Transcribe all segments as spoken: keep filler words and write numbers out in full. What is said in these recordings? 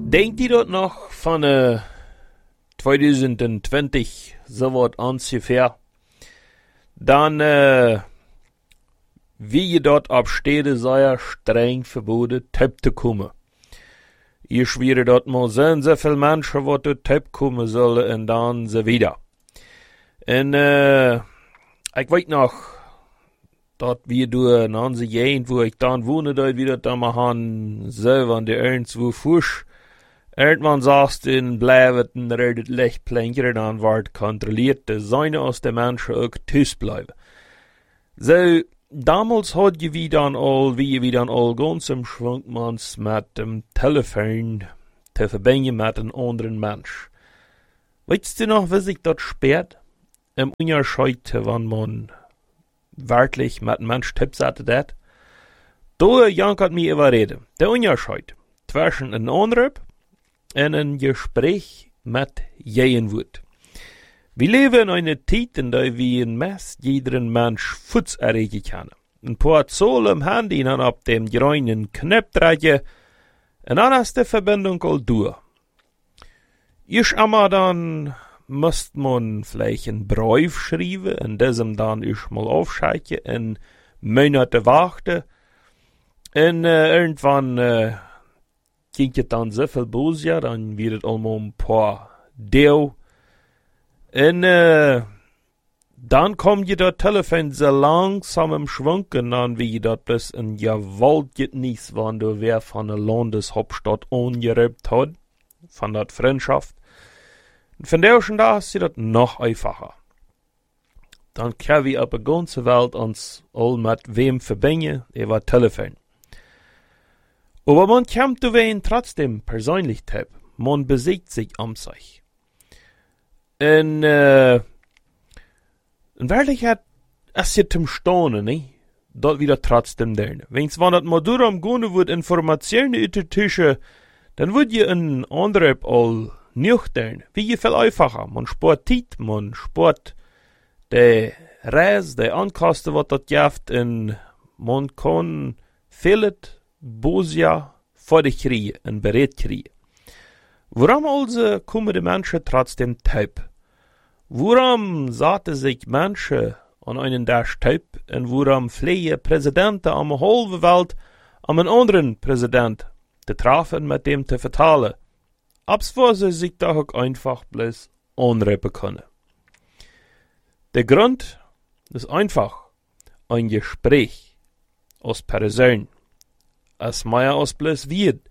Denkt ihr dort noch von äh, zwanzig zwanzig, so was ungefähr? Dann, äh, wie je dort ab Städte sehr streng verboten, Töp zu kommen. Ihr schwere dort mal sehen, so viele Menschen, die dort Töp kommen sollen, und dann so wieder. Und, äh, ich weiß noch, dort wie du in unserer Gegend, wo ich dann wohne, dort wieder da machen, selber an der irgendwo Fusch. Irgendwann sagst du, in bleibt ein redet Lichtplanker, dann wird kontrolliert, dass seine aus der Menschen auch tüß bleiben. So, damals hat je wie dann all, wie je wie dann all ganz im Schwungmanns mit dem Telefon zu verbinden mit einem anderen Mensch. Weißt du noch, wie sich das spät? Im Unterschied, wenn man wirklich mit einem Mensch Tipps hatte, dat? Da jankert mir überreden. Der Unterschied zwischen einem Anruf und ein Gespräch mit jenen wird. Wir leben in einer Zeit, in der wir in meist jeden Mensch Futz erregen können. Ein paar Zoll im Handy und ab dem grünen Knopf drehen, und dann ist die Verbindung all durch. Ist einmal dann, müsst man vielleicht einen Brief schreiben, und diesem dann ist mal aufschalten, und Monate warten, und äh, irgendwann, äh, ging es dann so viel Böse, dann wird es einmal ein paar Deo. Und äh, dann kommt ihr das Telefon so langsam im Schwanken an, wie das bis in Gewalt genießt, wenn du wer von der Landeshauptstadt angerübt hat, von der Freundschaft. Und von der schon da ist sie das noch einfacher. Dann können wir auf der ganzen Welt uns all mit wem verbinden, über Telefon. Aber man kommt zu wen trotzdem persönlich Tipp. Man besiegt sich um sich. Und, äh, in Wirklichkeit ist es zum Staunen, ne? Dort wieder trotzdem drin. Wenn's wann das mal darum gehen wird, Informationen über Tische, dann wird ihr ein anderer all nüchtern. Wie viel einfacher. Man spart Zeit, man spart die Reise, die Ankosten, was das gibt, und man kann vieles Bosia vor dich kriegen und berät kriegen. Warum also kommen die Menschen trotzdem taub? Warum sahen sich Menschen an einen Dash taub und warum fliehen Präsidenten am halben Welt an einen anderen Präsident zu treffen, mit dem zu vertalen? Abswo sie sich da auch einfach bloß anreden können. Der Grund ist einfach ein Gespräch aus Person. Als mehr aus bloß wird.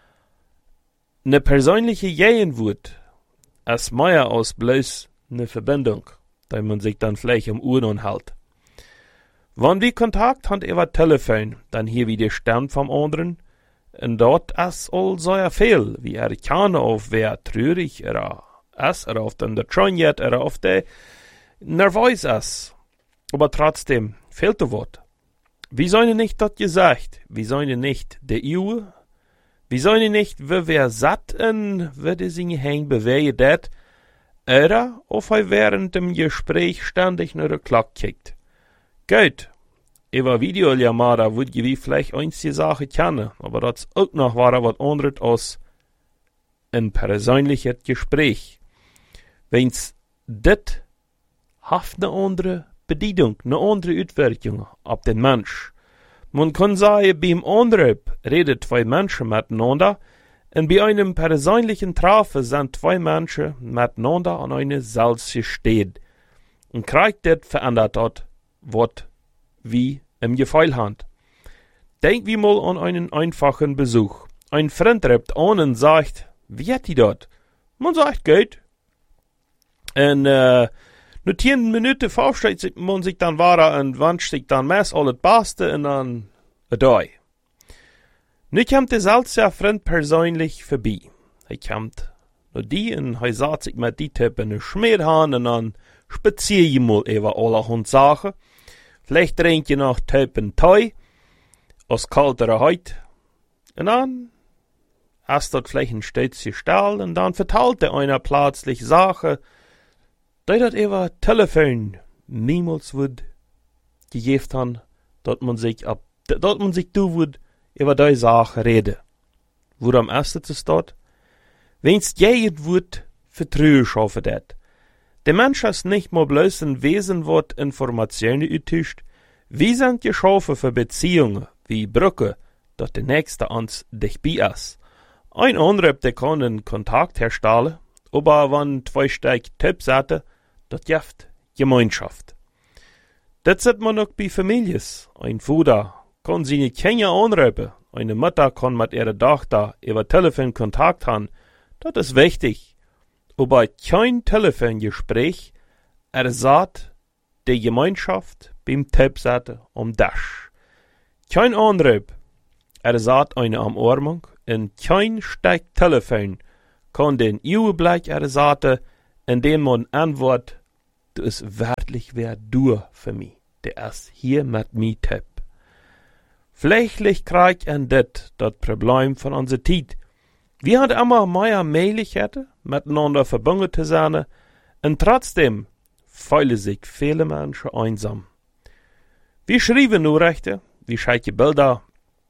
Ne persönliche Gegenwart, als mehr aus bloß ne Verbindung, da man sich dann vielleicht im Ohren hält. Wenn wir Kontakt haben über Telefon, dann hier wie die Stimme vom anderen, und dort ist all so viel, wie er kann auf wer traurig er ist, er auf den der Tronjet, er auf der nervös ist. Aber trotzdem fehlt das Wort. Wie sollen nicht das gesagt? Wie sollen nicht der Uhr? Wie sollen nicht, wie wer satt in, wie die sich hängen bewegen dat? Oder, auf er während dem Gespräch ständig nur der Glock kickt. Gut, über Videoljamada würd je wie vielleicht eins die Sache kennen, aber das auch noch war was anderes als ein persönliches Gespräch. Wenn's dit haft ne andere Bedienung, eine andere Auswirkung auf den Mensch. Man kann sagen, beim Anruf redet zwei Menschen miteinander, und bei einem persönlichen Treffen sind zwei Menschen miteinander an eine Salze steht. Und kriegt das verändert dort, was wie im Gefühl hat. Denk wie mal an einen einfachen Besuch. Ein Freund ruft an und sagt, wie hat die dort? Man sagt, geht. Und, äh, nur zehn Minuten vorstellt man sich dann weiter und wünscht sich dann meist alles Beste und dann a Dei. Nu kommt der seltsame Freund persönlich vorbei. Er kommt nur die und er sagt sich mit die Tipp in den Schmied an und dann spazier je mal über allerhand Sachen. Vielleicht trinkt ihr noch Tipp und Tee aus kalterer Haut. Und dann hast dort vielleicht ein Städtchen Stall und dann verteilt der einer plötzlich Sachen, die dat über Telefon niemals wird gegeben haben, dort man sich ab, dort man sich du wird über die Sache reden. Worum ist es dort? Wenn's jeet wird, Vertröhe schaffen dat. Der Mensch ist nicht mal bloß ein Wesen, wat Informationen ütischt. Wir sind geschaffen für Beziehungen, wie Brücke, dat der Nächste ans dich bei ist. Ein anderer, der kann einen Kontakt herstellen, aber wenn zwei Stück Tipps hatte, dat jaft Gemeinschaft. Das sieht man auch bei Familien. Ein Vater kann seine Kinder anrufen, eine Mutter kann mit ihrer Tochter über Telefon Kontakt haben. Das ist wichtig. Aber kein Telefongespräch ersetzt die Gemeinschaft beim Tippsetzen am Dash. Kein Anruf ersetzt eine Umarmung und kein Stück Telefon kann den Überblick ersetzen, indem man antwortet, du ist wirklich wer du für mich, der ist hier mit mir Tipp. Vielleicht kriegt ein dit das Problem von unserer Zeit. Wir haben immer mehr Möglichkeiten, miteinander verbunden zu sein, und trotzdem fühlen sich viele Menschen einsam. Wir schreiben nur Rechte, wir schicken Bilder,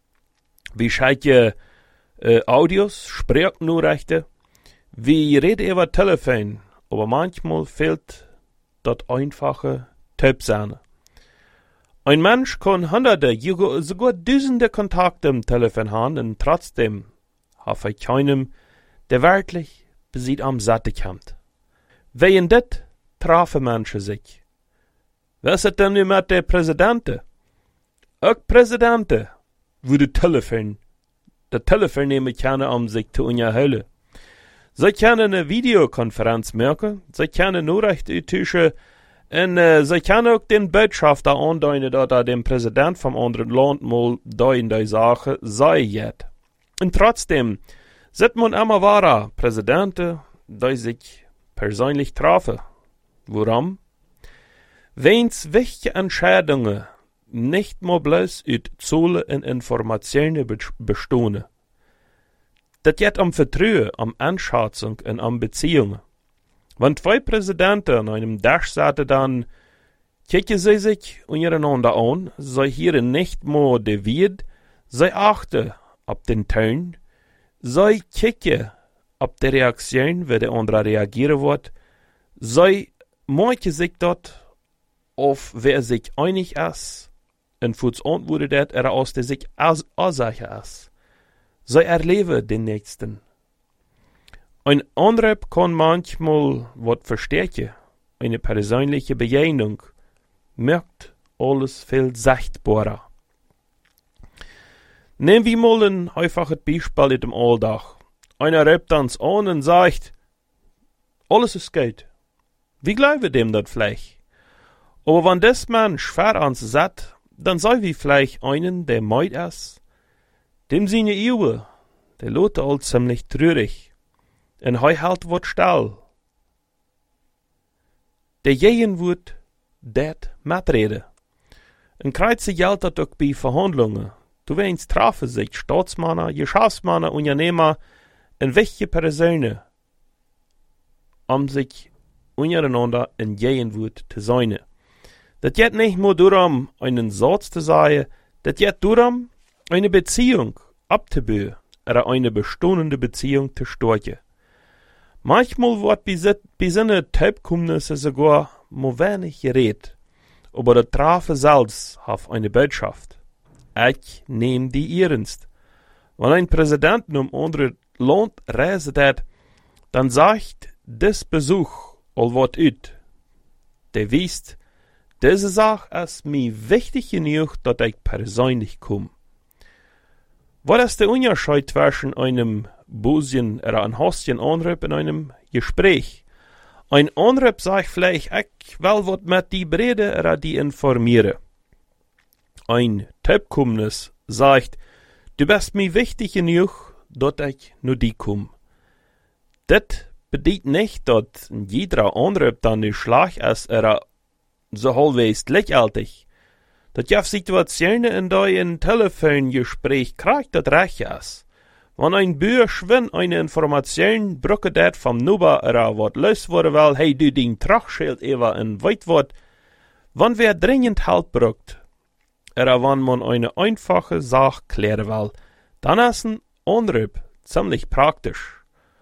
wir schicken äh, Audios, sprechen nur Rechte, wir reden über Telefon, aber manchmal fehlt das einfache Tippsein. Ein Mensch kann hunderte, sogar tausende Kontakte im Telefon haben und trotzdem hat er keinem, der wirklich besieht am Satte kommt. Wegen dit trafen Menschen sich. Was ist denn nun mit der Präsidenten? Auch Präsidenten, wo die Telefon, der Telefon nehmen können, um sich zu unterhalten. Sie können eine Videokonferenz merken, sie können Nachrichten utauschen, und äh, sie können auch den Botschafter andeuten, dass er dem Präsident vom anderen Land mal da in der Sache sei jetzt. Und trotzdem sieht man immer wahrer Präsidenten, die sich persönlich trafen. Warum? Wenn's wichtige Entscheidungen nicht mal bloß ut Zahlen und Informationen bestehen. Das geht um Vertrauen, um Einschätzung und um Beziehungen. Wenn zwei Präsidenten an einem Tisch sitzen, dann kicken sie sich untereinander an, sie hören nicht mehr die Welt, sie achten auf den Ton, sie kicken auf die Reaktion, wie der andere reagieren wird, sie machen sich dort auf, wer sich einig ist, und fürs antwortet, er aus der sich aussicher ist. Sie erleben den Nächsten. Ein anderer kann manchmal was verstärken. Eine persönliche Begegnung macht alles viel sichtbarer. Nehmen wir mal ein einfaches Beispiel in dem Alltag. Einer ruft uns an und sagt, alles ist gut. Wir glauben dem das vielleicht. Aber wenn das Mensch vor uns sagt, dann sei wir vielleicht einen, der meid ist, dem seine Ehe, der lässt all ziemlich traurig. Und hij hält wat stil. Der jeden wird dat mitreden. En kreuze geldt dat ook bij Verhandlungen. Du weinst trafen sich Staatsmänner, Geschäftsmänner, Unternehmer und wichtige Personen, um sich untereinander in Gegenwart zu sein. Das geht nicht nur darum, einen Satz zu sagen, das geht darum, eine Beziehung abzubauen oder eine bestehende Beziehung zu stärken. Manchmal wird bei seinen Teilkommnissen sogar nur wenig geredet, aber der Trafe selbst hat eine Botschaft. Ich nehme die ernst. Wenn ein Präsident in einem anderen Land reist hat, dann sagt das Besuch all wat ut. Der wisst, diese Sache ist mir wichtig genug, dass ich persönlich komme. Was ist der Unterschied zwischen einem Buschen oder einem Hostchen Anruf in einem Gespräch? Ein Anruf sagt vielleicht, ich will was mit die bereden oder die informieren. Ein Teilkommnis sagt, du bist mir wichtig genug, dass ich nur die komme. Das bedeutet nicht, dass jeder Anruf dann nicht schlecht ist oder so halbwegs lächerlich. Das gibt Situationen, in denen ein Telefongespräch kriegt, das recht ist. Wenn ein Bürger, wenn eine Information brücke dat vom Nuber oder wat los worden will, hey du den Tragschild ewa in weit wird, wenn wer dringend Halt braucht, oder wenn man eine einfache Sache klären will, dann ist ein Anruf ziemlich praktisch.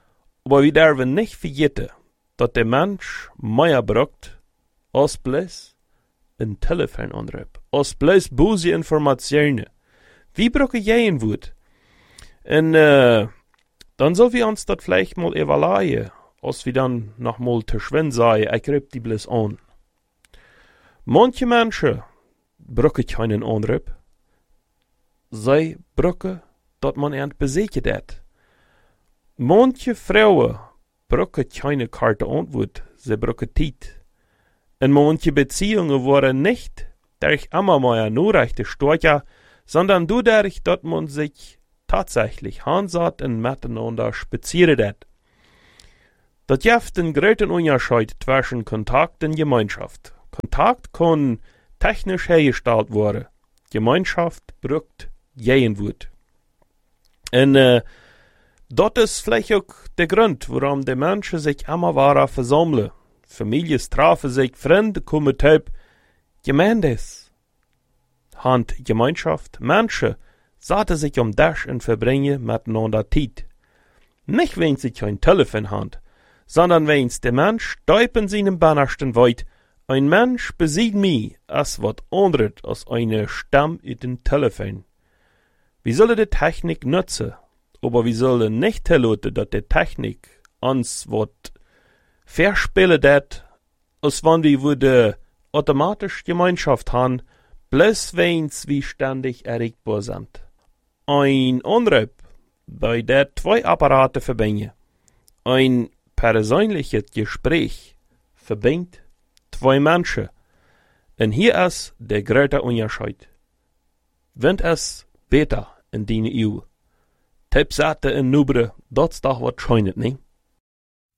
Aber wir dürfen nicht vergessen, dass der Mensch mehr braucht, als bloß ein Telefonanruf, als bloß böse Informationen. Wie brauchen jeden Wut? Und äh, dann soll wir uns das vielleicht mal evaluieren, als wir dann noch mal zu schwen sagen, ich greif die bloß an. Manche Menschen brauchen keinen Anruf. Sie brauchen, dass man ihn besiegt hat. Manche Frauen brauchen keine karte Antwort, sie brauchen Zeit. Und manche Beziehungen waren nicht durch immer mehr Nachrichten stark, sondern dadurch, dass man sich tatsächlich hansat und miteinander spaziert hat. Das gibt einen großen Unterschied zwischen Kontakt und Gemeinschaft. Kontakt kann technisch hergestellt werden. Gemeinschaft braucht Gegenwart. Und äh, das ist vielleicht auch der Grund, warum die Menschen sich immer wieder versammeln. Familien treffen sich, Freunde kommen halb. Gemeindes. Hand Gemeinschaft. Menschen setzen sich um das und verbringen miteinander Zeit. Nicht, wenn sie kein Telefon haben, sondern wenn der Mensch steipen seinem Bannersten weit. Ein Mensch besiegt mich als was anderes als eine Stimme in den Telefon. Wir sollen die Technik nutzen, aber wir sollen nicht zulassen, dass die Technik uns was verspielen wird, als wenn wir würde automatisch Gemeinschaft haben, bloß wenn wir ständig erreichbar sind. Ein Anruf, bei der zwei Apparate verbinden. Ein persönliches Gespräch verbindet zwei Menschen. Und hier ist der große Unterschied. Wenn es besser in die E U. Tippsate in Nubre, das doch was scheunet, nicht?